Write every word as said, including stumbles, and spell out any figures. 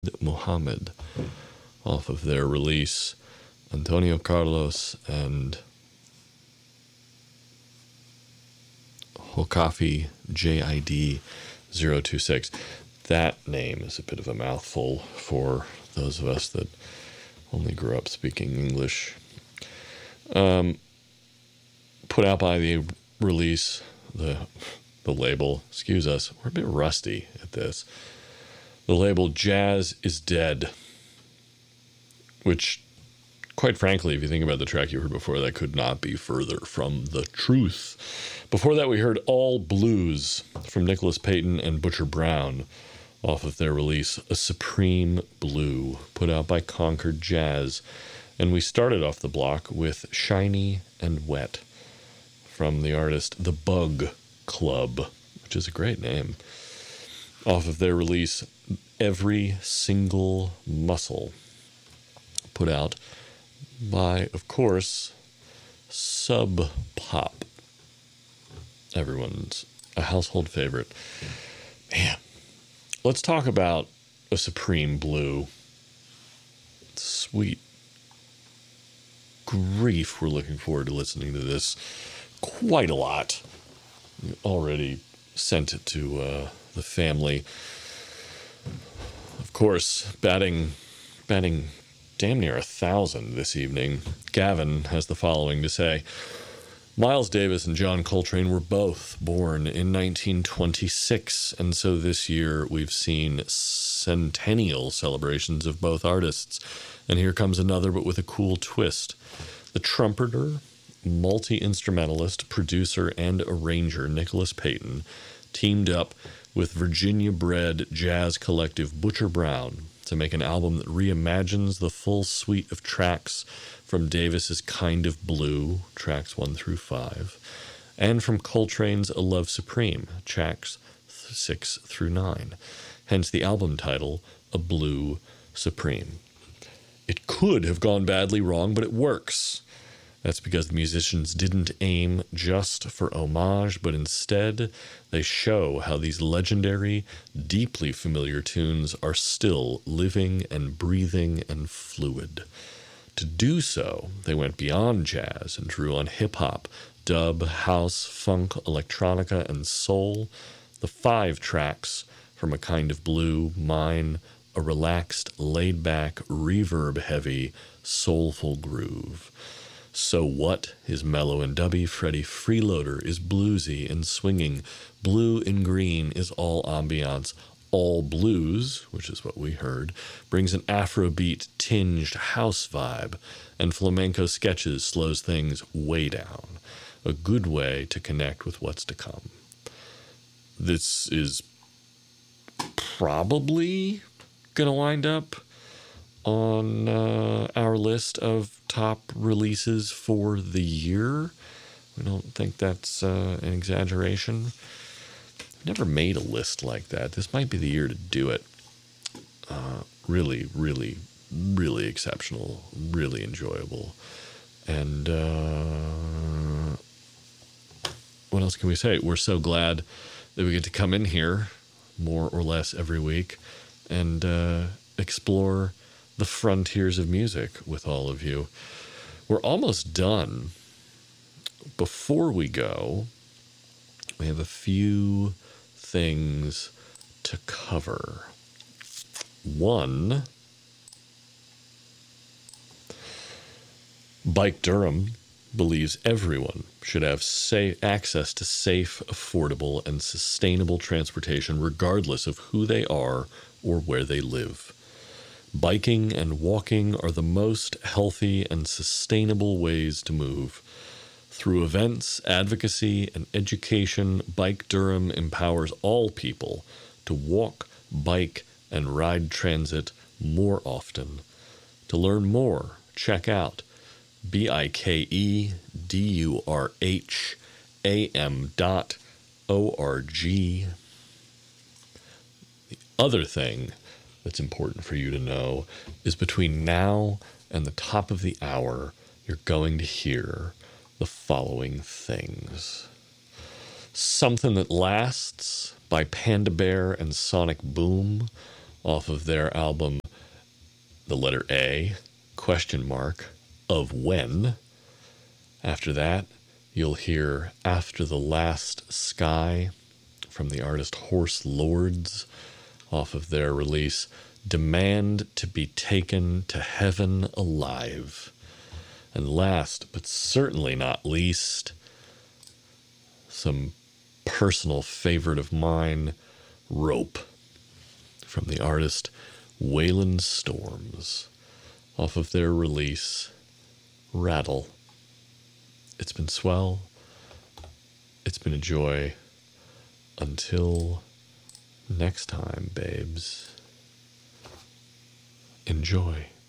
Muhammad off of their release Antonio Carlos and Hokafi J I D zero two six. That name is a bit of a mouthful for those of us that only grew up speaking English. Um, put out by the release, the the label, excuse us, we're a bit rusty at this. The label Jazz is Dead, which, quite frankly, if you think about the track you heard before, that could not be further from the truth. Before that, we heard All Blues from Nicholas Payton and Butcher Brown off of their release A Supreme Blue, put out by Concord Jazz. And we started off the block with Shiny and Wet from the artist The Bug Club, which is a great name, off of their release Every Single Muscle, put out by, of course, Sub Pop. Everyone's a household favorite. Man, let's talk about A Supreme Blue. Sweet grief, we're looking forward to listening to this quite a lot. We already sent it to uh, the family. Of course, batting, batting damn near a thousand this evening, Gavin has the following to say. Miles Davis and John Coltrane were both born in nineteen twenty-six, and so this year we've seen centennial celebrations of both artists. And here comes another, but with a cool twist. The trumpeter, multi-instrumentalist, producer, and arranger Nicholas Payton teamed up with Virginia-bred jazz collective Butcher Brown to make an album that reimagines the full suite of tracks from Davis's Kind of Blue, tracks one through five, and from Coltrane's A Love Supreme, tracks six through nine. Hence the album title, A Blue Supreme. It could have gone badly wrong, but it works. That's because the musicians didn't aim just for homage, but instead they show how these legendary, deeply familiar tunes are still living and breathing and fluid. To do so, they went beyond jazz and drew on hip-hop, dub, house, funk, electronica, and soul. The five tracks from A Kind of Blue, mine, a relaxed, laid-back, reverb-heavy, soulful groove. So What is mellow and dubby. Freddie Freeloader is bluesy and swinging. Blue in Green is all ambiance. All Blues, which is what we heard, brings an Afrobeat-tinged house vibe, and Flamenco Sketches slows things way down. A good way to connect with what's to come. This is probably going to wind up on uh, our list of top releases for the year. We don't think that's uh, an exaggeration. I've never made a list like that. This might be the year to do it. Uh, really, really, really exceptional, really enjoyable. And uh, what else can we say? We're so glad that we get to come in here more or less every week and uh, explore the frontiers of music with all of you. We're almost done. Before we go, we have a few things to cover. One, Bike Durham believes everyone should have safe access to safe, affordable, and sustainable transportation regardless of who they are or where they live. Biking and walking are the most healthy and sustainable ways to move. Through events, advocacy, and education, Bike Durham empowers all people to walk, bike, and ride transit more often. To learn more, check out B I K E D U R H A M dot O R G. The other thing that's important for you to know is between now and the top of the hour, you're going to hear the following things. Something That Lasts by Panda Bear and Sonic Boom off of their album, the letter A, question mark, of When. After that, you'll hear After the Last Sky from the artist Horse Lords off of their release Demand to Be Taken to Heaven Alive. And last, but certainly not least, some personal favorite of mine, Rope, from the artist Wayland Storms, off of their release, Rattle. It's been swell. It's been a joy. Until next time, babes, enjoy.